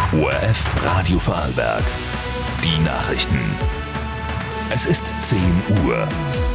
ORF Radio Vorarlberg. Die Nachrichten. Es ist 10 Uhr.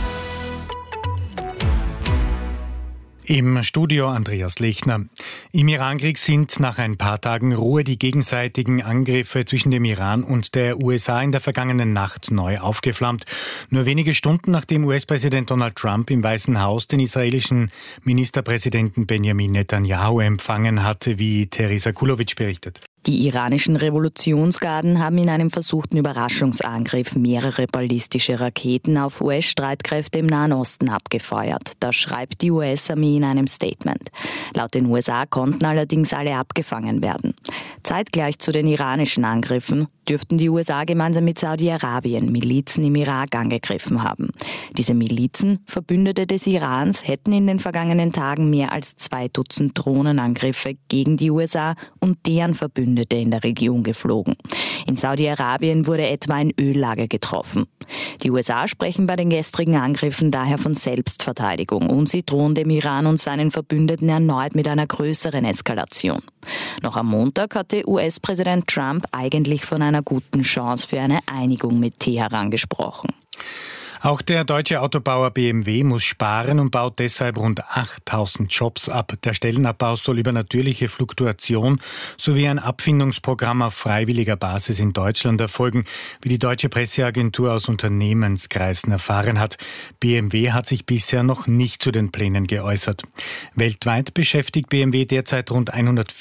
Im Studio Andreas Lechner. Im Irankrieg sind nach ein paar Tagen Ruhe die gegenseitigen Angriffe zwischen dem Iran und der USA in der vergangenen Nacht neu aufgeflammt. Nur wenige Stunden nachdem US-Präsident Donald Trump im Weißen Haus den israelischen Ministerpräsidenten Benjamin Netanyahu empfangen hatte, wie Teresa Kulovic berichtet. Die iranischen Revolutionsgarden haben in einem versuchten Überraschungsangriff mehrere ballistische Raketen auf US-Streitkräfte im Nahen Osten abgefeuert. Das schreibt die US-Armee in einem Statement. Laut den USA konnten allerdings alle abgefangen werden. Zeitgleich zu den iranischen Angriffen dürften die USA gemeinsam mit Saudi-Arabien Milizen im Irak angegriffen haben. Diese Milizen, Verbündete des Irans, hätten in den vergangenen Tagen mehr als 2 Dutzend Drohnenangriffe gegen die USA und deren Verbündete in der Region geflogen. In Saudi-Arabien wurde etwa ein Öllager getroffen. Die USA sprechen bei den gestrigen Angriffen daher von Selbstverteidigung und sie drohen dem Iran und seinen Verbündeten erneut mit einer größeren Eskalation. Noch am Montag hatte US-Präsident Trump eigentlich von einer guten Chance für eine Einigung mit Teheran gesprochen. Auch der deutsche Autobauer BMW muss sparen und baut deshalb rund 8.000 Jobs ab. Der Stellenabbau soll über natürliche Fluktuation sowie ein Abfindungsprogramm auf freiwilliger Basis in Deutschland erfolgen, wie die deutsche Presseagentur aus Unternehmenskreisen erfahren hat. BMW hat sich bisher noch nicht zu den Plänen geäußert. Weltweit beschäftigt BMW derzeit rund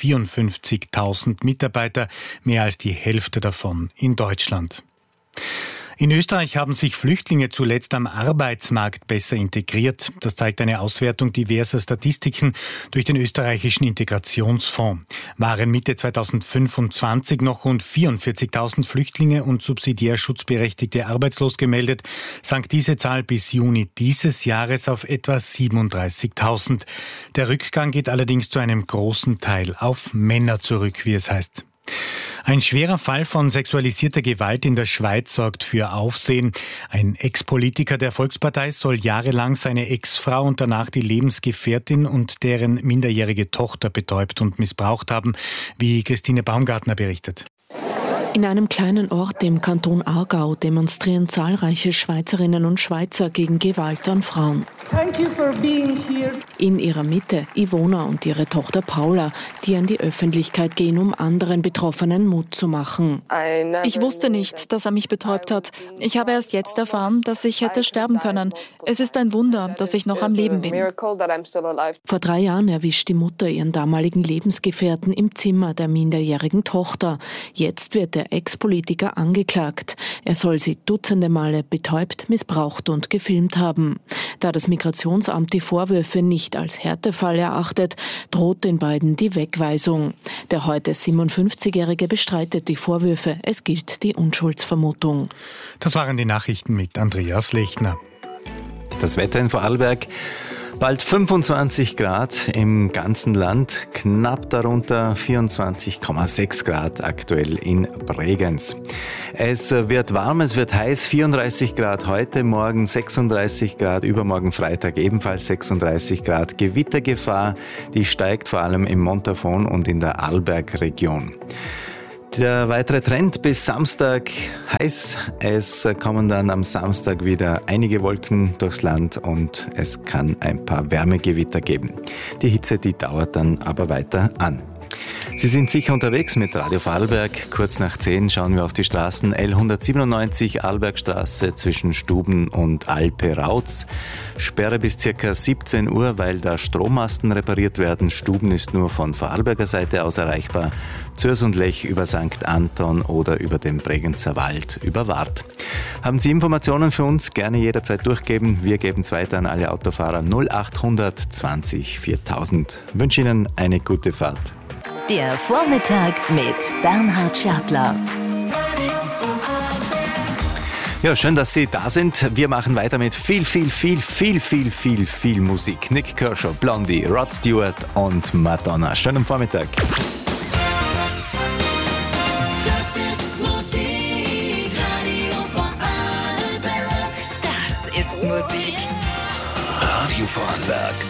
154.000 Mitarbeiter, mehr als die Hälfte davon in Deutschland. In Österreich haben sich Flüchtlinge zuletzt am Arbeitsmarkt besser integriert. Das zeigt eine Auswertung diverser Statistiken durch den österreichischen Integrationsfonds. Waren Mitte 2025 noch rund 44.000 Flüchtlinge und subsidiär Schutzberechtigte arbeitslos gemeldet, sank diese Zahl bis Juni dieses Jahres auf etwa 37.000. Der Rückgang geht allerdings zu einem großen Teil auf Männer zurück, wie es heißt. Ein schwerer Fall von sexualisierter Gewalt in der Schweiz sorgt für Aufsehen. Ein Ex-Politiker der Volkspartei soll jahrelang seine Ex-Frau und danach die Lebensgefährtin und deren minderjährige Tochter betäubt und missbraucht haben, wie Christine Baumgartner berichtet. In einem kleinen Ort im Kanton Aargau demonstrieren zahlreiche Schweizerinnen und Schweizer gegen Gewalt an Frauen. Thank you for being here. In ihrer Mitte Ivona und ihre Tochter Paula, die an die Öffentlichkeit gehen, um anderen Betroffenen Mut zu machen. Ich wusste nicht, dass er mich betäubt hat. Ich habe erst jetzt erfahren, dass ich hätte sterben können. Es ist ein Wunder, dass ich noch am Leben bin. Vor 3 Jahren erwischt die Mutter ihren damaligen Lebensgefährten im Zimmer der minderjährigen Tochter. Jetzt wird der Ex-Politiker angeklagt. Er soll sie dutzende Male betäubt, missbraucht und gefilmt haben. Da das Migrationsamt die Vorwürfe nicht als Härtefall erachtet, droht den beiden die Wegweisung. Der heute 57-Jährige bestreitet die Vorwürfe. Es gilt die Unschuldsvermutung. Das waren die Nachrichten mit Andreas Lechner. Das Wetter in Vorarlberg. Bald 25 Grad im ganzen Land, knapp darunter 24,6 Grad aktuell in Bregenz. Es wird warm, es wird heiß, 34 Grad heute, morgen 36 Grad, übermorgen Freitag ebenfalls 36 Grad. Gewittergefahr, die steigt vor allem im Montafon und in der Arlbergregion. Der weitere Trend bis Samstag heiß. Es kommen dann am Samstag wieder einige Wolken durchs Land und es kann ein paar Wärmegewitter geben. Die Hitze, die dauert dann aber weiter an. Sie sind sicher unterwegs mit Radio Vorarlberg. Kurz nach 10 schauen wir auf die Straßen. L197 Arlbergstraße zwischen Stuben und Alpe-Rautz. Sperre bis ca. 17 Uhr, weil da Strommasten repariert werden. Stuben ist nur von Vorarlberger Seite aus erreichbar. Zürs und Lech über St. Anton oder über den Bregenzer Wald über Wart. Haben Sie Informationen für uns? Gerne jederzeit durchgeben. Wir geben es weiter an alle Autofahrer 0800 20 4000. Ich wünsche Ihnen eine gute Fahrt. Der Vormittag mit Bernhard Schertler. Ja, schön, dass Sie da sind. Wir machen weiter mit viel Musik. Nick Kershaw, Blondie, Rod Stewart und Madonna. Schönen Vormittag. Das ist Musik, Radio Vorarlberg. Das ist Musik. Radio Vorarlberg.